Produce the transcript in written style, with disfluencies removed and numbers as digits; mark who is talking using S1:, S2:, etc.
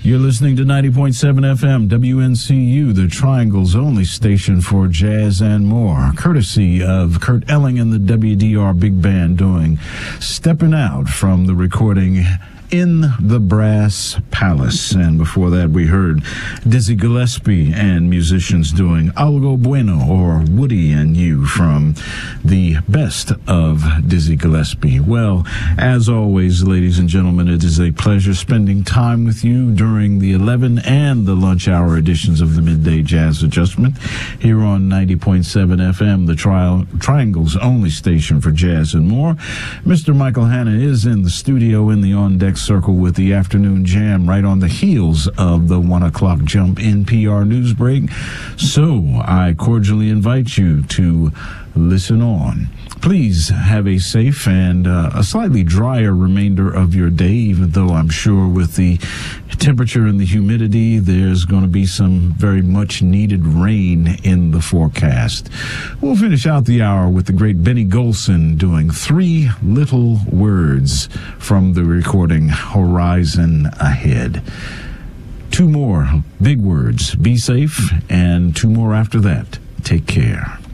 S1: You're listening to 90.7 FM, WNCU, the Triangle's only station for jazz and more, courtesy of Kurt Elling and the WDR Big Band doing Steppin' Out from the recording In the Brass Palace. And before that, we heard Dizzy Gillespie and musicians doing Algo Bueno, or Woody and You, from the best of Dizzy Gillespie. Well, as always, ladies and gentlemen, it is a pleasure spending time with you during the 11 and the lunch hour editions of the Midday Jazz Adjustment here on 90.7 FM, the Triangle's only station for jazz and more. Mr. Michael Hanna is in the studio in the on-deck circle with the afternoon jam right on the heels of the 1 o'clock jump NPR news break. So I cordially invite you to listen on. Please have a safe and a slightly drier remainder of your day, even though I'm sure with the temperature and the humidity, there's going to be some very much needed rain in the forecast. We'll finish out the hour with the great Benny Golson doing Three Little Words from the recording Horizon Ahead. Two more big words, be safe, and two more after that. Take care.